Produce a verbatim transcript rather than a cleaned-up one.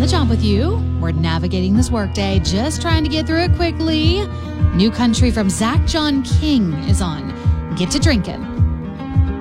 the job with you. We're navigating this workday, just trying to get through it quickly. New Country from Zach John King is on. Get to drinking.